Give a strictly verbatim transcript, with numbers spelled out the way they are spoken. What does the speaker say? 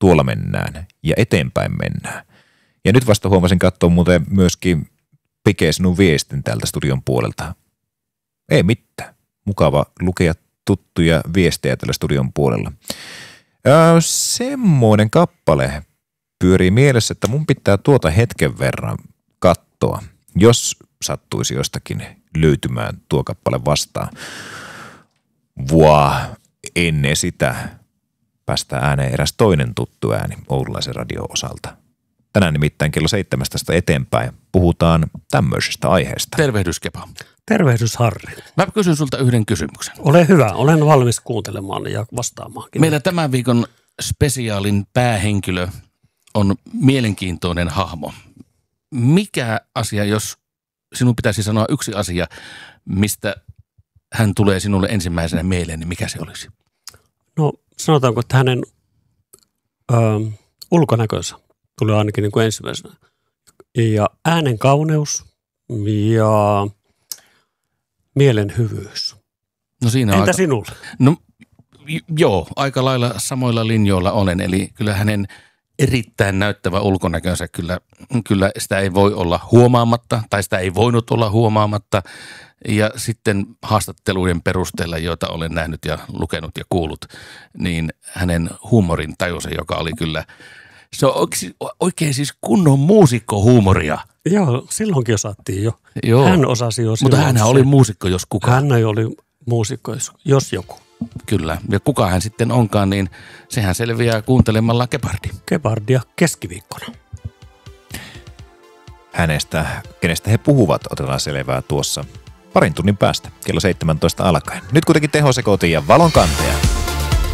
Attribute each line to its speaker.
Speaker 1: tuolla mennään ja eteenpäin mennään. Ja nyt vasta huomasin katsoa muuten myöskin Pike sinun viestin täältä studion puolelta. Ei mitään. Mukava lukea tuttuja viestejä tällä studion puolella. Öö, semmoinen kappale pyörii mielessä, että mun pitää tuota hetken verran katsoa, jos sattuisi jostakin löytymään tuo kappale vastaan. Vua, ennen sitä päästään ääneen eräs toinen tuttu ääni Oululaisen radio-osalta. Tänään nimittäin kello seitsemästä eteenpäin puhutaan tämmöisestä aiheesta.
Speaker 2: Tervehdys, Kepa.
Speaker 3: Tervehdys, Harri.
Speaker 2: Mä kysyn sulta yhden kysymyksen.
Speaker 3: Ole hyvä, olen valmis kuuntelemaan ja vastaamaankin.
Speaker 2: Meillä tämän viikon spesiaalin päähenkilö on mielenkiintoinen hahmo. Mikä asia, jos sinun pitäisi sanoa yksi asia, mistä hän tulee sinulle ensimmäisenä mieleen, niin mikä se olisi?
Speaker 3: No sanotaanko, että hänen ö, ulkonäkönsä tulee ainakin niin kuin ensimmäisenä. Ja äänen kauneus ja mielen hyvyys.
Speaker 2: No siinä
Speaker 3: Entä
Speaker 2: aika...
Speaker 3: sinulle?
Speaker 2: No joo, aika lailla samoilla linjoilla olen. Eli kyllä hänen erittäin näyttävä ulkonäkönsä, kyllä, kyllä sitä ei voi olla huomaamatta, tai sitä ei voinut olla huomaamatta. Ja sitten haastattelujen perusteella, joita olen nähnyt ja lukenut ja kuullut, niin hänen huumorin tajunsa, joka oli kyllä, se on oikein siis kunnon muusikkohuumoria.
Speaker 3: Joo, silloinkin osattiin jo.
Speaker 2: Joo.
Speaker 3: Hän osasi jo
Speaker 2: Mutta hänhän oli muusikko, jos kuka.
Speaker 3: Hän oli muusikko, jos joku.
Speaker 2: Kyllä, ja kuka hän sitten onkaan, niin sehän selviää kuuntelemalla Gepardi.
Speaker 3: Gepardia keskiviikkona.
Speaker 1: Hänestä, kenestä he puhuvat, otetaan selvää tuossa parin tunnin päästä, kello seitsemäntoista alkaen. Nyt kuitenkin tehosekoitin ja valon kanteja.